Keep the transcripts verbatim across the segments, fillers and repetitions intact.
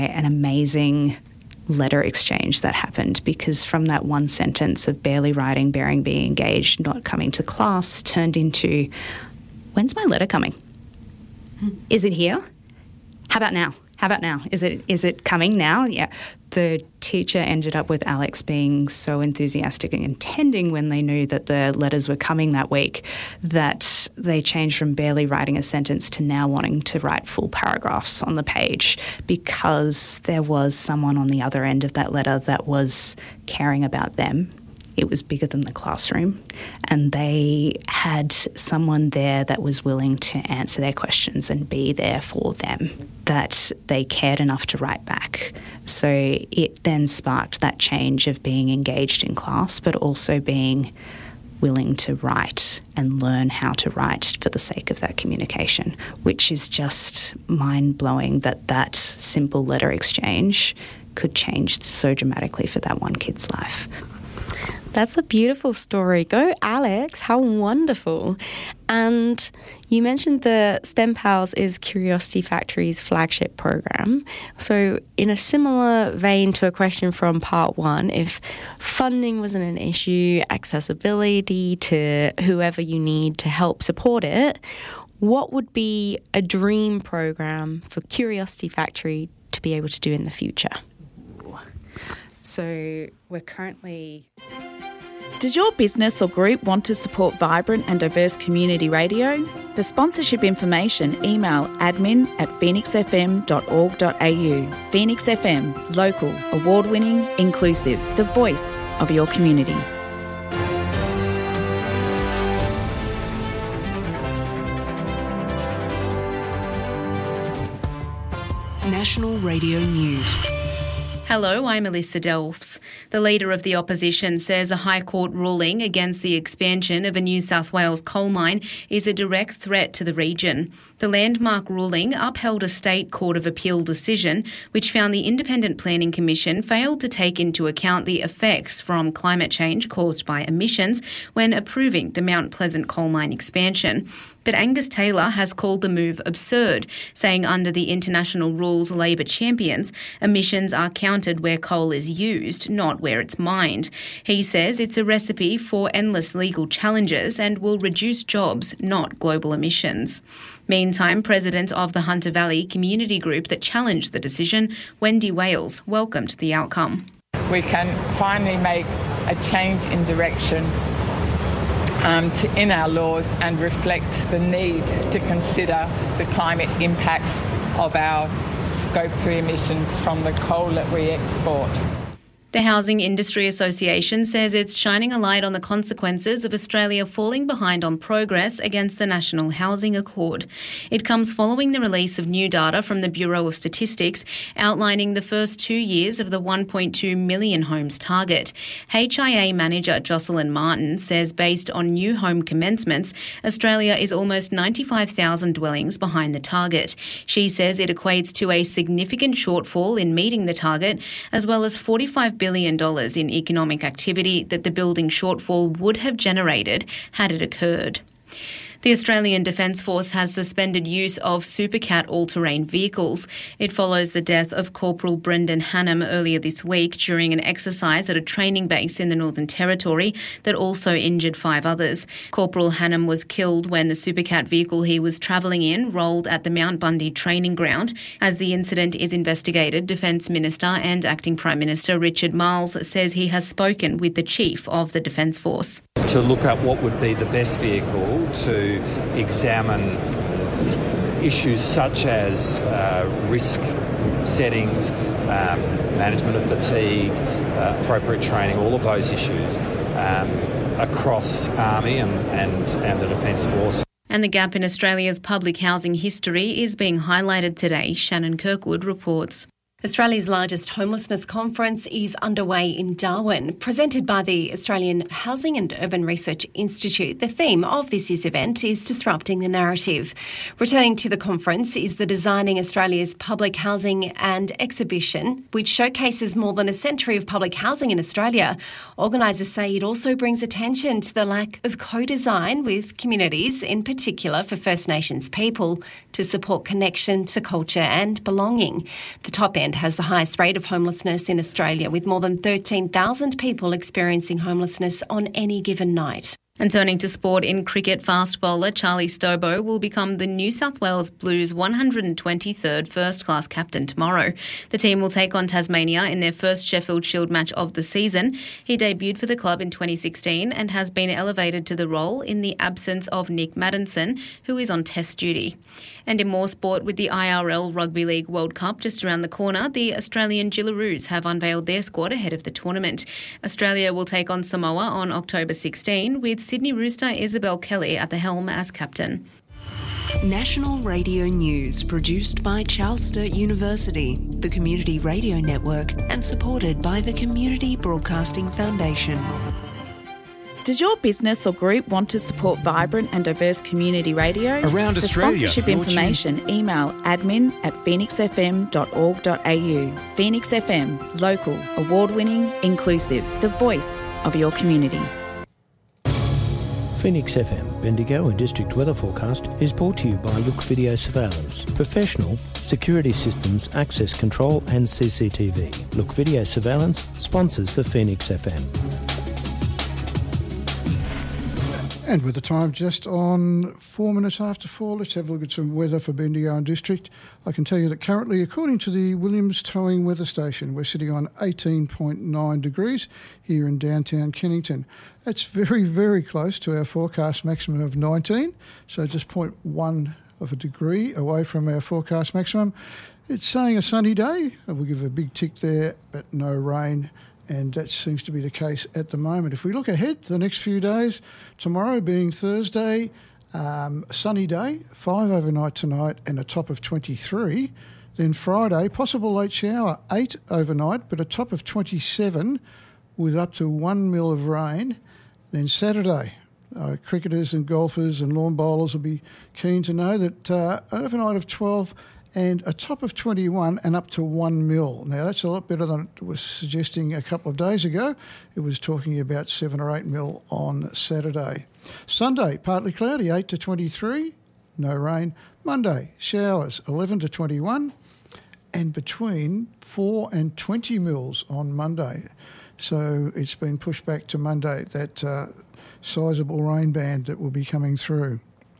An amazing letter exchange that happened, because from that one sentence of barely writing, bearing, being engaged, not coming to class, turned into, when's my letter coming? Is it here? How about now? How about now? Is it is it coming now? Yeah. The teacher ended up with Alex being so enthusiastic and intending when they knew that the letters were coming that week that they changed from barely writing a sentence to now wanting to write full paragraphs on the page, because there was someone on the other end of that letter that was caring about them. It was bigger than the classroom, and they had someone there that was willing to answer their questions and be there for them, that they cared enough to write back. So it then sparked that change of being engaged in class, but also being willing to write and learn how to write for the sake of that communication, which is just mind-blowing that that simple letter exchange could change so dramatically for that one kid's life. That's a beautiful story. Go, Alex. How wonderful. And you mentioned the STEM Pals is Curiosity Factory's flagship program. So in a similar vein to a question from part one, if funding wasn't an issue, accessibility to whoever you need to help support it, what would be a dream program for Curiosity Factory to be able to do in the future? So we're currently... Does your business or group want to support vibrant and diverse community radio? For sponsorship information, email admin at phoenix f m dot org dot a u. Phoenix F M, local, award-winning, inclusive, the voice of your community. National Radio News. Hello, I'm Alyssa Delfs. The Leader of the Opposition says a High Court ruling against the expansion of a New South Wales coal mine is a direct threat to the region. The landmark ruling upheld a State Court of Appeal decision which found the Independent Planning Commission failed to take into account the effects from climate change caused by emissions when approving the Mount Pleasant coal mine expansion. But Angus Taylor has called the move absurd, saying under the international rules Labor champions, emissions are counted where coal is used, not where it's mined. He says it's a recipe for endless legal challenges and will reduce jobs, not global emissions. Meantime, President of the Hunter Valley community group that challenged the decision, Wendy Wales, welcomed the outcome. We can finally make a change in direction Um, to, in our laws and reflect the need to consider the climate impacts of our Scope three emissions from the coal that we export. The Housing Industry Association says it's shining a light on the consequences of Australia falling behind on progress against the National Housing Accord. It comes following the release of new data from the Bureau of Statistics outlining the first two years of the one point two million homes target. H I A manager Jocelyn Martin says based on new home commencements, Australia is almost ninety-five thousand dwellings behind the target. She says it equates to a significant shortfall in meeting the target, as well as forty-five billion dollars in economic activity that the building shortfall would have generated had it occurred. The Australian Defence Force has suspended use of Supercat all-terrain vehicles. It follows the death of Corporal Brendan Hannam earlier this week during an exercise at a training base in the Northern Territory that also injured five others. Corporal Hannam was killed when the Supercat vehicle he was travelling in rolled at the Mount Bundy training ground. As the incident is investigated, Defence Minister and Acting Prime Minister Richard Marles says he has spoken with the Chief of the Defence Force. To look at what would be the best vehicle to examine issues such as uh, risk settings, um, management of fatigue, uh, appropriate training, all of those issues um, across Army and, and, and the Defence Force. And the gap in Australia's public housing history is being highlighted today, Shannon Kirkwood reports. Australia's largest homelessness conference is underway in Darwin, presented by the Australian Housing and Urban Research Institute. The theme of this year's event is disrupting the narrative. Returning to the conference is the Designing Australia's Public Housing and exhibition, which showcases more than a century of public housing in Australia. Organisers say it also brings attention to the lack of co-design with communities, in particular for First Nations people. to support connection to culture and belonging. The top end has the highest rate of homelessness in Australia, with more than thirteen thousand people experiencing homelessness on any given night. And turning to sport, in cricket, fast bowler Charlie Stobo will become the New South Wales Blues one hundred twenty-third first-class captain tomorrow. The team will take on Tasmania in their first Sheffield Shield match of the season. He debuted for the club in twenty sixteen and has been elevated to the role in the absence of Nick Maddinson, who is on test duty. And in more sport, with the I R L Rugby League World Cup just around the corner, the Australian Gillaroos have unveiled their squad ahead of the tournament. Australia will take on Samoa on October sixteenth, with Sydney Rooster Isabel Kelly at the helm as captain. National Radio News, produced by Charles Sturt University, the Community Radio Network, and supported by the Community Broadcasting Foundation. Does your business or group want to support vibrant and diverse community radio? Around For Australia. sponsorship information, email admin at phoenix f m dot org dot a u. Phoenix F M, local, award-winning, inclusive, the voice of your community. Phoenix F M, Bendigo and District Weather Forecast is brought to you by Look Video Surveillance. Professional, security systems, access control and C C T V. Look Video Surveillance sponsors the Phoenix F M. And with the time just on four minutes after four, let's have a look at some weather for Bendigo and District. I can tell you that currently, according to the Williams Towing Weather Station, we're sitting on eighteen point nine degrees here in downtown Kennington. That's very, very close to our forecast maximum of nineteen, so just zero point one of a degree away from our forecast maximum. It's saying a sunny day. We'll give a big tick there, but no rain. And that seems to be the case at the moment. If we look ahead to the next few days, tomorrow being Thursday, um, a sunny day, five overnight tonight and a top of twenty-three. Then Friday, possible late shower, eight overnight, but a top of twenty-seven with up to one mil of rain. Then Saturday, uh, cricketers and golfers and lawn bowlers will be keen to know that uh, overnight of twelve and a top of twenty-one and up to one mil. Now, that's a lot better than it was suggesting a couple of days ago. It was talking about seven or eight mil on Saturday. Sunday, partly cloudy, eight to twenty-three, no rain. Monday, showers, eleven to twenty-one, and between four and twenty mils on Monday. So it's been pushed back to Monday, that uh, sizable rain band that will be coming through.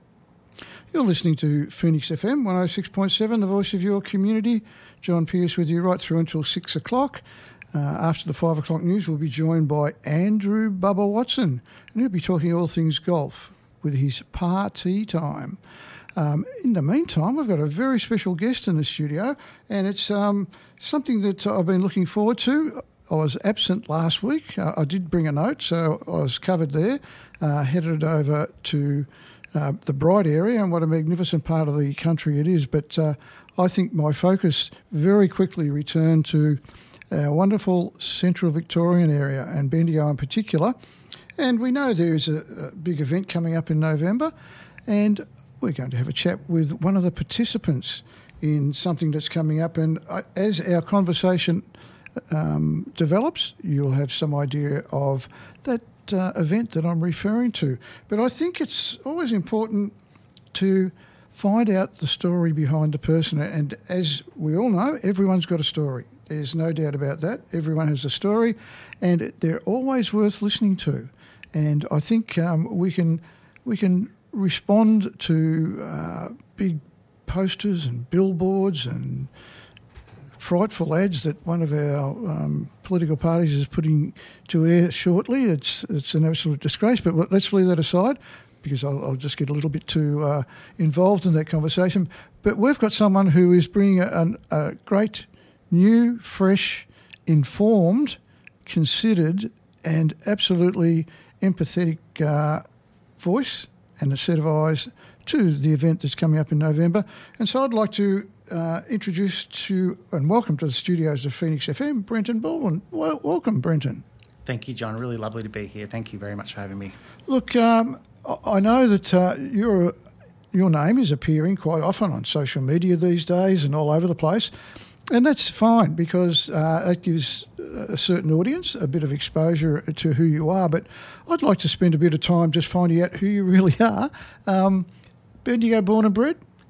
You're listening to Phoenix F M one oh six point seven, the voice of your community. John Pearce with you right through until six o'clock. Uh, after the five o'clock news, we'll be joined by Andrew Bubba Watson, and he'll be talking all things golf with his party time. Um, in the meantime, we've got a very special guest in the studio, and it's um, something that I've been looking forward to. I was absent last week. Uh, I did bring a note, so I was covered there, uh, headed over to Uh, the Bright area, and what a magnificent part of the country it is. But uh, I think my focus very quickly returned to our wonderful central Victorian area, and Bendigo in particular. And we know there is a, a big event coming up in November, and we're going to have a chat with one of the participants in something that's coming up. And uh, as our conversation um, develops, you'll have some idea of that Uh, event that I'm referring to. But I think it's always important to find out the story behind the person. And as we all know, everyone's got a story. There's no doubt about that. Everyone has a story, and they're always worth listening to. And I think um, we can we can respond to uh, big posters and billboards and frightful ads that one of our um, political parties is putting to air shortly. It's it's an absolute disgrace, but let's leave that aside, because I'll, I'll just get a little bit too uh, involved in that conversation. But we've got someone who is bringing a, a great, new, fresh, informed, considered and absolutely empathetic uh, voice and a set of eyes to the event that's coming up in November. And so I'd like to Uh, introduce to and welcome to the studios of Phoenix F M, Brenton Baldwin. Well, welcome, Brenton. Thank you, John. Really lovely to be here. Thank you very much for having me. Look, um, I know that uh, you're, your name is appearing quite often on social media these days and all over the place, and that's fine, because uh, it gives a certain audience a bit of exposure to who you are. But I'd like to spend a bit of time just finding out who you really are. Um, Bendigo born and bred?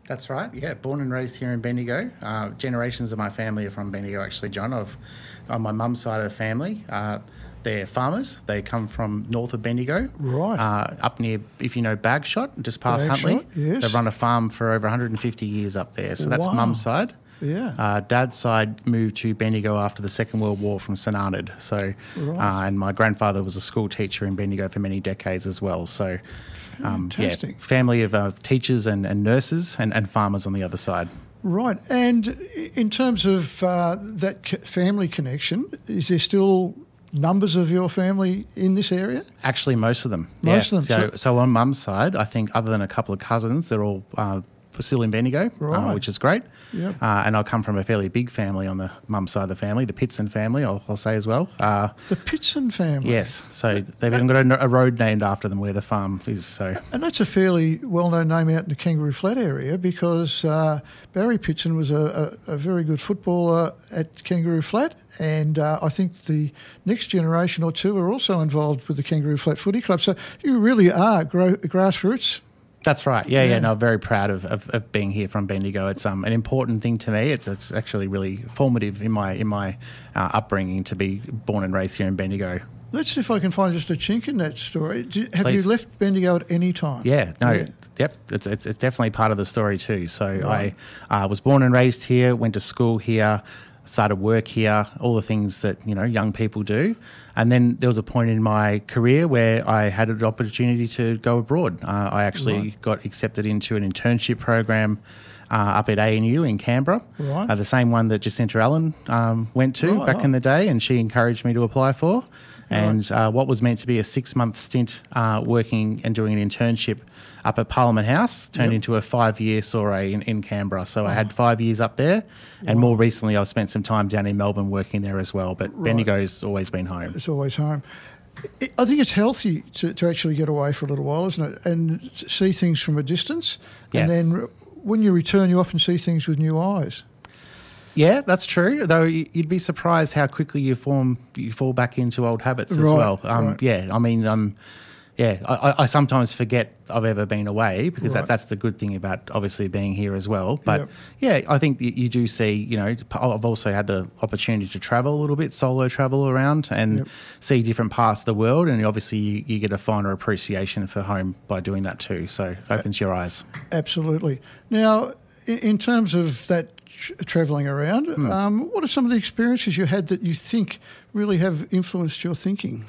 That's right, yeah. Born and raised here in Bendigo. Uh, generations of my family are from Bendigo, actually, John. I've, on my mum's side of the family, uh, they're farmers. They come from north of Bendigo. Right. Uh, up near, if you know, Bagshot, just past Bagshot, Huntley. yes. They've run a farm for over one hundred fifty years up there. So that's Wow. mum's side. Yeah. Uh, Dad's side moved to Bendigo after the Second World War from St Arnaud. So, Right. uh, and my grandfather was a school teacher in Bendigo for many decades as well. So, um, yeah, Fantastic. family of uh, teachers and, and nurses and, and farmers on the other side. Right. And in terms of uh, that c- family connection, is there still numbers of your family in this area? Actually, most of them. Most yeah. of them. So, so on mum's side, I think other than a couple of cousins, they're all uh, still in Bendigo, Right. uh, which is great. Yep. Uh, and I come from a fairly big family on the mum's side of the family, the Pitson family, I'll, I'll say as well. Uh, The Pitson family. yes. So they've even got a, a road named after them where the farm is. So And that's a fairly well-known name out in the Kangaroo Flat area because uh, Barry Pitson was a, a, a very good footballer at Kangaroo Flat, and uh, I think the next generation or two are also involved with the Kangaroo Flat Footy Club. So you really are gro- grassroots. that's right. Yeah, yeah. Yeah. No, I'm very proud of, of, of being here from Bendigo. It's um, an important thing to me. It's, it's actually really formative in my in my uh, upbringing to be born and raised here in Bendigo. Let's see if I can find just a chink in that story. Do, have Please. you left Bendigo at any time? Yeah, no, Yeah. yep, it's, it's it's definitely part of the story too. So Right. I uh, was born and raised here, went to school here, started work here, all the things that, you know, young people do. And then there was a point in my career where I had an opportunity to go abroad. Uh, I actually Right. got accepted into an internship program uh, up at A N U in Canberra, Right. uh, the same one that Jacinta Allen um, went to Right, back right. in the day, and she encouraged me to apply for. And uh, what was meant to be a six-month stint uh, working and doing an internship up at Parliament House turned Yep. into a five-year soiree in, in Canberra. So I had five years up there, and more recently I've spent some time down in Melbourne working there as well. But Bendigo's always been home. It's always home. I- I think it's healthy to, to actually get away for a little while, isn't it? And s- see things from a distance. Yeah. And then r- when you return, you often see things with new eyes. Yeah, that's true. Though y- you'd be surprised how quickly you form you fall back into old habits as Right, well. Um, right. Yeah, I mean, um, yeah, I, I- I sometimes forget I've ever been away because Right. that, that's the good thing about obviously being here as well. But Yep. yeah, I think that you do see, you know, I've also had the opportunity to travel a little bit, solo travel around and Yep. see different parts of the world. And obviously you, you get a finer appreciation for home by doing that too. So it opens your eyes. Absolutely. Now, in, in terms of that tr- travelling around, Hmm. um, what are some of the experiences you had that you think really have influenced your thinking?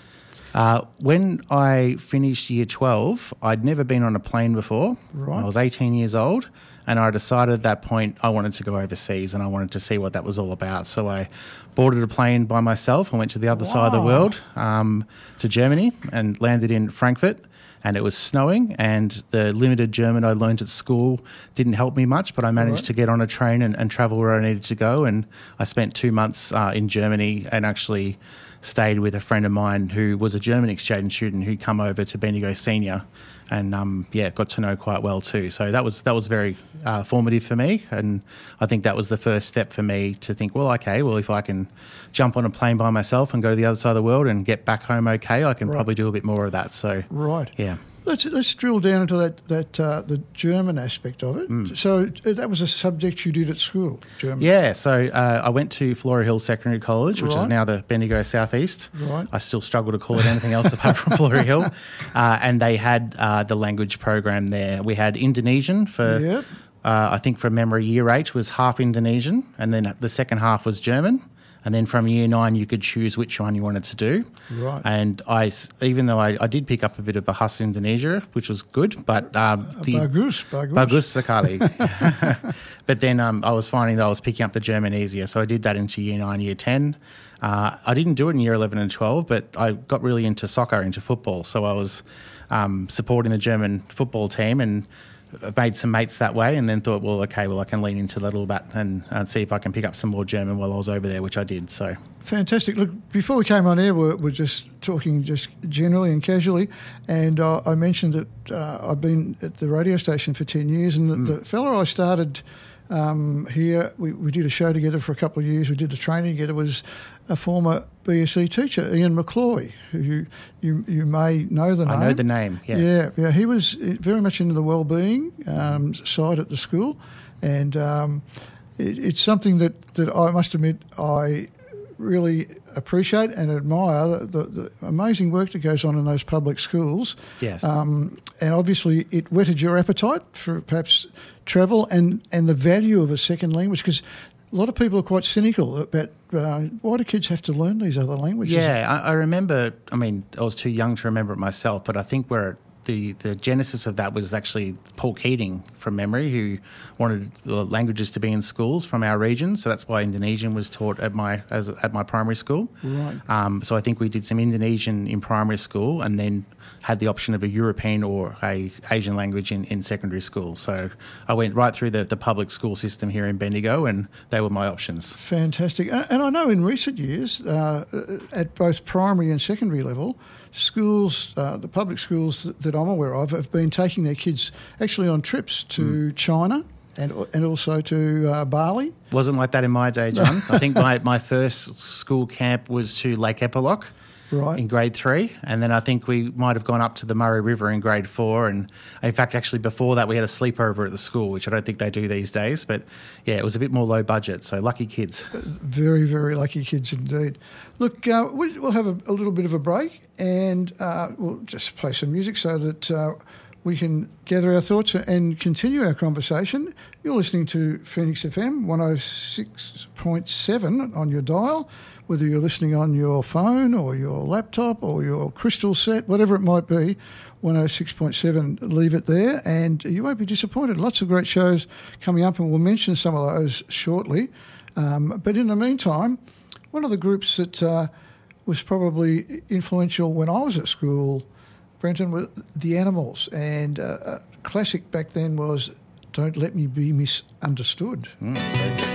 Uh, when I finished year twelve, I'd never been on a plane before. Right. I was eighteen years old, and I decided at that point I wanted to go overseas and I wanted to see what that was all about. So I boarded a plane by myself and went to the other side of the Wow. world, um, to Germany, and landed in Frankfurt. And it was snowing, and the limited German I learned at school didn't help me much, but I managed Right. to get on a train and, and travel where I needed to go. And I spent two months uh, in Germany and actually stayed with a friend of mine who was a German exchange student who'd come over to Bendigo Senior, and um, yeah, got to know quite well too. So that was that was very uh, formative for me, and I think that was the first step for me to think, well, okay, well, if I can jump on a plane by myself and go to the other side of the world and get back home okay, I can Right. probably do a bit more of that. So Right. yeah. Let's let's drill down into that that uh, the German aspect of it. Mm. So uh, that was a subject you did at school, German. Yeah, so uh, I went to Flora Hill Secondary College, which Right. is now the Bendigo Southeast. Right. I still struggle to call it anything else apart from Flora Hill. Uh, and they had uh, the language program there. We had Indonesian for, Yep. uh, I think from memory, year eight was half Indonesian, and then the second half was German. And then from year nine, you could choose which one you wanted to do. Right. And I, s- even though I, I did pick up a bit of Bahasa Indonesia, which was good, but um, the Bagus, bagus. Bagus sekali. But then um, I was finding that I was picking up the German easier, so I did that into year nine, year ten. Uh, I didn't do it in year eleven and twelve, but I got really into soccer, into football. So I was um, supporting the German football team and made some mates that way, and then thought, well, okay, well, I can lean into that a little bit and uh, see if I can pick up some more German while I was over there, which I did. So Fantastic. Look, before we came on air, we're, we're just talking just generally and casually, and uh, I mentioned that uh, I've been at the radio station for ten years, and the, Mm. the fella I started um, here. We, we did a show together for a couple of years. We did a training together. Was a former B S E teacher, Ian McCloy, who you you, you may know the name. I know the name, yeah. Yeah, yeah. He was very much into the wellbeing um, side at the school, and um, it, it's something that, that I must admit I really appreciate and admire the, the, the amazing work that goes on in those public schools. Yes. Um, and obviously it whetted your appetite for perhaps travel and, and the value of a second language, because a lot of people are quite cynical about uh, why do kids have to learn these other languages? Yeah, I, I remember, I mean, I was too young to remember it myself, but I think where the, the genesis of that was actually Paul Keating, from memory, who wanted languages to be in schools from our region. So that's why Indonesian was taught at my as at my primary school. Right. Um, so I think we did some Indonesian in primary school and then had the option of a European or a Asian language in, in secondary school. So I went right through the, the public school system here in Bendigo, and they were my options. Fantastic. And I know in recent years, uh, at both primary and secondary level, schools, uh, the public schools that, that I'm aware of, have been taking their kids actually on trips to mm. China and and also to uh, Bali. Wasn't like that in my day, John. I think my, my first school camp was to Lake Epilock. Right. In grade three, and then I think we might have gone up to the Murray River in grade four, and in fact actually before that we had a sleepover at the school, which I don't think they do these days, but yeah, it was a bit more low budget, so lucky kids. Very, very lucky kids indeed. Look, uh, we'll have a, a little bit of a break, and uh, we'll just play some music so that uh, we can gather our thoughts and continue our conversation. You're listening to Phoenix F M one oh six point seven on your dial, whether you're listening on your phone or your laptop or your crystal set, whatever it might be, one oh six point seven, leave it there and you won't be disappointed. Lots of great shows coming up, and we'll mention some of those shortly. Um, but in the meantime, one of the groups that uh, was probably influential when I was at school, Brenton, were the Animals, and uh, a classic back then was Don't Let Me Be Misunderstood. Mm,